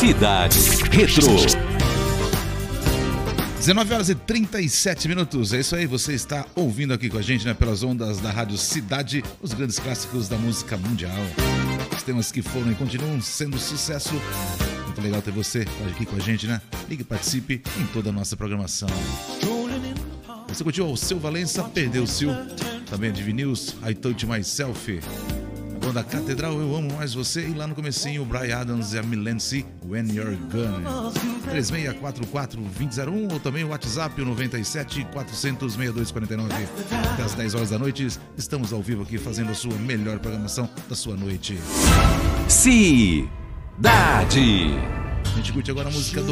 Cidade Retro. 19h37. É isso aí, você está ouvindo aqui com a gente, né, pelas ondas da Rádio Cidade, os grandes clássicos da música mundial. Os temas que foram e continuam sendo sucesso. Muito legal ter você aqui com a gente, né? Ligue e participe em toda a nossa programação. Você curtiu o Seu Valença, Perdeu-se, também de Vinils, I Touch Myself. A banda Catedral, Eu Amo Mais Você. E lá no comecinho, o Bryan Adams e a Milenci, When You're Gone. 3644-2001 ou também o WhatsApp, o 97-400-6249. Até às 10 horas da noite, estamos ao vivo aqui fazendo a sua melhor programação da sua noite. Cidade. A gente curte agora a música do